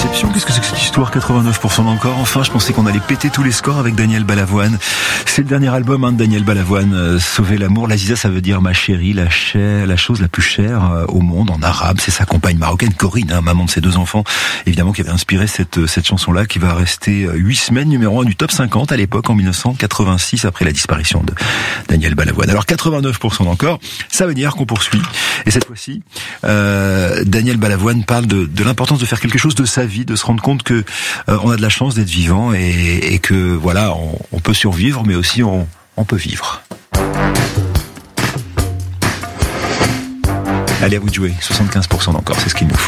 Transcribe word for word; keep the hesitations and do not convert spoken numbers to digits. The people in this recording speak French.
déception. Qu'est-ce que c'est que cette histoire? quatre-vingt-neuf pour cent d'encore. Enfin, je pensais qu'on allait péter tous les scores avec Daniel Balavoine. C'est le dernier album hein, de Daniel Balavoine, euh, Sauver l'amour. L'Aziza, ça veut dire ma chérie, la, chère, la chose la plus chère euh, au monde en arabe. C'est sa compagne marocaine, Corinne, hein, maman de ses deux enfants, évidemment, qui avait inspiré cette, cette chanson-là, qui va rester huit semaines numéro un du top cinquante à l'époque, en dix-neuf cent quatre-vingt-six, après la disparition de Daniel Balavoine. Alors quatre-vingt-neuf pour cent d'encore, ça veut dire qu'on poursuit. Et cette fois-ci, euh, Daniel Balavoine parle de, de l'importance de faire quelque chose de sa vie, de se rendre compte que euh, on a de la chance d'être vivant et, et que voilà, on, on peut survivre, mais aussi on, on peut vivre. Allez, à vous de jouer. soixante-quinze pour cent d'encore, c'est ce qu'il nous faut.